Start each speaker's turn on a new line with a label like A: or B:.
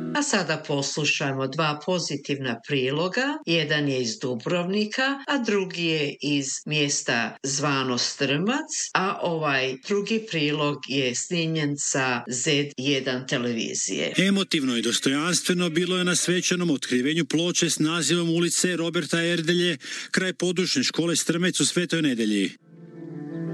A: A sada poslušajmo dva pozitivna priloga. Jedan je iz Dubrovnika, a drugi je iz mjesta zvano Strmac, a ovaj drugi prilog je snimljen sa Z1 televizije.
B: Emotivno i dostojanstveno bilo je na svečanom otkrivenju ploče s nazivom ulice Roberta Erdelje kraj područne škole Strmec u Svetoj Nedelji.